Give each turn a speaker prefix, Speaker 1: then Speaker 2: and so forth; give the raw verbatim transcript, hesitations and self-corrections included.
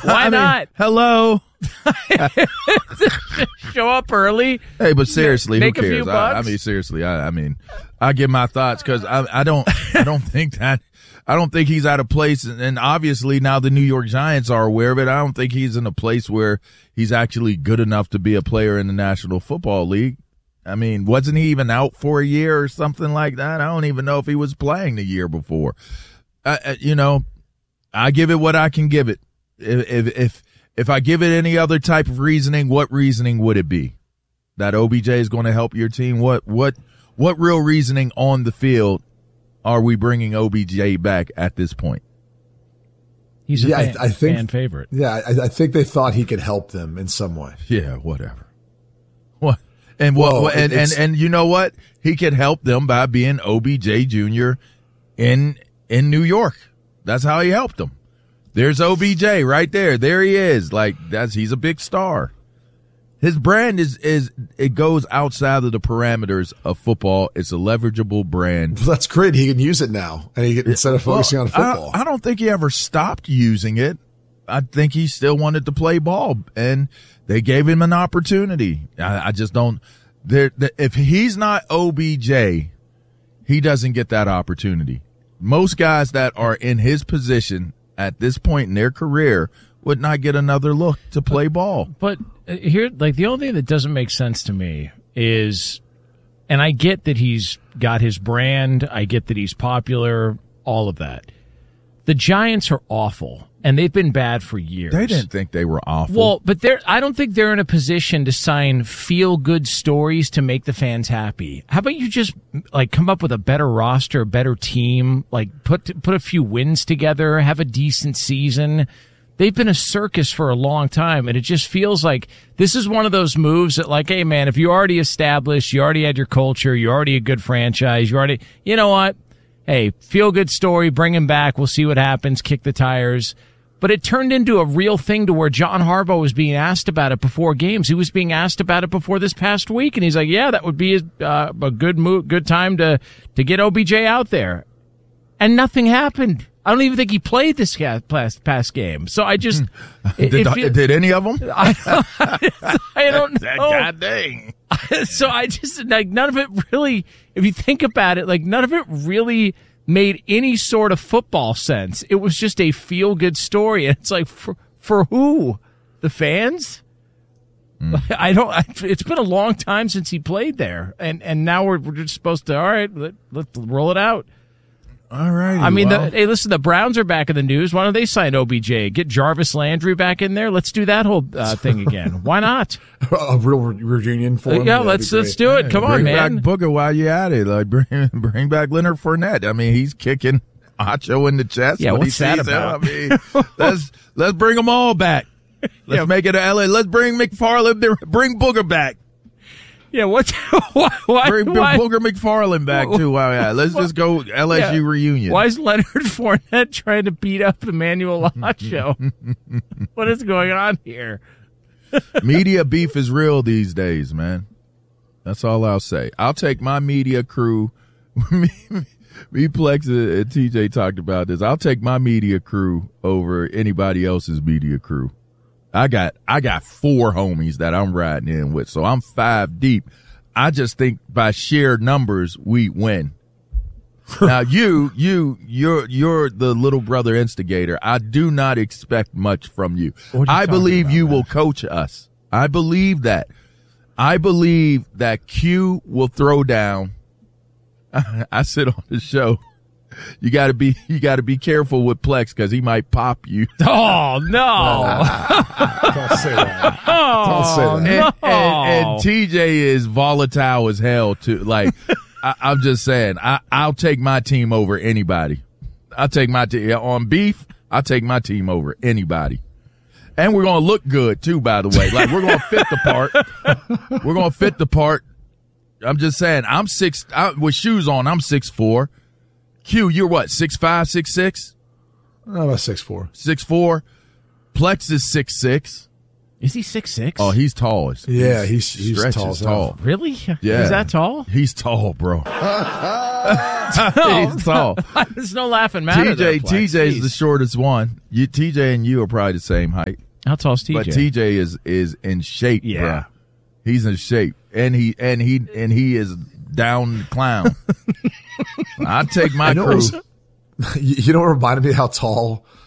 Speaker 1: Why
Speaker 2: I
Speaker 1: not?
Speaker 2: Mean, hello.
Speaker 1: Show up early.
Speaker 2: Hey, but seriously,
Speaker 1: Make
Speaker 2: who
Speaker 1: a few
Speaker 2: cares?
Speaker 1: bucks.
Speaker 2: I, I mean, seriously, I, I mean, I give my thoughts because I, I don't, I don't think that, I don't think he's out of place. And obviously now the New York Giants are aware of it. I don't think he's in a place where he's actually good enough to be a player in the National Football League. I mean, wasn't he even out for a year or something like that? I don't even know if he was playing the year before. I, you know, I give it what I can give it. If, if, if, if I give it any other type of reasoning, what reasoning would it be? That O B J is going to help your team? What, what, what real reasoning on the field are we bringing O B J back at this point?
Speaker 1: He's a
Speaker 3: yeah,
Speaker 1: fan,
Speaker 3: I, I think,
Speaker 1: fan favorite.
Speaker 3: Yeah, I, I think they thought he could help them in some way.
Speaker 2: Yeah, whatever. What? And what?
Speaker 3: Whoa,
Speaker 2: and, and and you know what? He could help them by being O B J Junior in in New York. That's how he helped them. There's O B J right there. There he is. Like that's he's a big star. His brand is is it goes outside of the parameters of football. It's a leverageable brand.
Speaker 3: Well, that's great. He can use it now, and he can, instead of focusing
Speaker 2: well,
Speaker 3: on football.
Speaker 2: I, I don't think he ever stopped using it. I think he still wanted to play ball, and they gave him an opportunity. I, I just don't. There, if he's not O B J, he doesn't get that opportunity. Most guys that are in his position at this point in their career would not get another look to play ball.
Speaker 1: But here, like the only thing that doesn't make sense to me is, and I get that he's got his brand, I get that he's popular, all of that. The Giants are awful, and they've been bad for years.
Speaker 2: They didn't think they were awful.
Speaker 1: Well, but they're, I don't think they're in a position to sign feel-good stories to make the fans happy. How about you just, like, come up with a better roster, a better team, like, put put a few wins together, have a decent season. They've been a circus for a long time, and it just feels like this is one of those moves that, like, hey, man, if you already established, you already had your culture, you're already a good franchise, you already, you know what? Hey, feel-good story, bring him back, we'll see what happens, kick the tires. But it turned into a real thing to where John Harbaugh was being asked about it before games. He was being asked about it before this past week, and he's like, yeah, that would be uh, a good move, good time to, to get O B J out there. And nothing happened. I don't even think he played this past, past game. So I just...
Speaker 2: did,
Speaker 1: it, it,
Speaker 2: did any of them?
Speaker 1: I, I don't know.
Speaker 2: God dang.
Speaker 1: So I just, like, none of it really, if you think about it, like, none of it really made any sort of football sense. It was just a feel-good story. And it's like, for, for who? The fans? Mm. I don't, I, it's been a long time since he played there. And, and now we're, we're just supposed to, all right, let, let's roll it out.
Speaker 2: All right.
Speaker 1: I mean,
Speaker 2: well.
Speaker 1: the, hey, listen, the Browns are back in the news. Why don't they sign O B J? Get Jarvis Landry back in there. Let's do that whole uh, thing again. Why not?
Speaker 3: A real re- reunion for him.
Speaker 1: Yeah, let's let's do it. Come
Speaker 2: bring
Speaker 1: on, man.
Speaker 2: Bring back Booger while you at it. Like bring bring back Leonard Fournette. I mean, he's kicking Acho in the chest.
Speaker 1: Yeah,
Speaker 2: when
Speaker 1: what's
Speaker 2: he
Speaker 1: that
Speaker 2: sees
Speaker 1: about?
Speaker 2: Him. I mean, let's let's bring them all back. Let's
Speaker 1: Yeah.
Speaker 2: make it a L A. Let's bring McFarland. Bring Booger back.
Speaker 1: Yeah, what's why, why,
Speaker 2: Bring
Speaker 1: why,
Speaker 2: Booger McFarland back too. Wow, yeah. Let's just go L S U
Speaker 1: yeah.
Speaker 2: reunion.
Speaker 1: Why is Leonard Fournette trying to beat up Emmanuel Acho? What is going on here?
Speaker 2: Media beef is real these days, man. That's all I'll say. I'll take my media crew. me, me, Plex, and T J talked about this. I'll take my media crew over anybody else's media crew. I got I got four homies that I'm riding in with, so I'm five deep. I just think by sheer numbers we win. Now you you you're you're the little brother instigator. I do not expect much from you.
Speaker 1: you
Speaker 2: I believe
Speaker 1: about,
Speaker 2: you
Speaker 1: man?
Speaker 2: will coach us. I believe that. I believe that Q will throw down. I said on the show, you got to be you got to be careful with Plex because he might pop you.
Speaker 1: Oh no!
Speaker 3: Don't say that.
Speaker 1: Oh,
Speaker 3: Don't say that.
Speaker 2: And,
Speaker 1: no.
Speaker 2: and, and T J is volatile as hell too. Like I, I'm just saying, I, I'll take my team over anybody. I'll take my team on beef. I'll take my team over anybody. And we're gonna look good too. By the way, like we're gonna fit the part. We're gonna fit the part. I'm just saying. I'm six I, with shoes on. I'm six four. Q, you're what? Six five, six six,
Speaker 3: I'm about six four.
Speaker 2: six four. Plex is six six.
Speaker 1: Is he six six?
Speaker 2: Oh, he's tall. He's,
Speaker 3: Yeah, he's he's
Speaker 2: stretches
Speaker 3: tall. as
Speaker 2: tall.
Speaker 3: hell.
Speaker 1: really?
Speaker 2: Yeah,
Speaker 1: He's that tall?
Speaker 2: He's tall, bro. He's tall.
Speaker 1: There's no laughing matter.
Speaker 2: T J,
Speaker 1: there,
Speaker 2: T J is the shortest one. You, T J and you are probably the same height.
Speaker 1: How tall is T J?
Speaker 2: But T J is is in shape,
Speaker 1: Yeah.
Speaker 2: bro. He's in shape, and he and he and he is down clown. I take my
Speaker 3: I know it
Speaker 2: crew.
Speaker 3: was- you you know what reminded me of how tall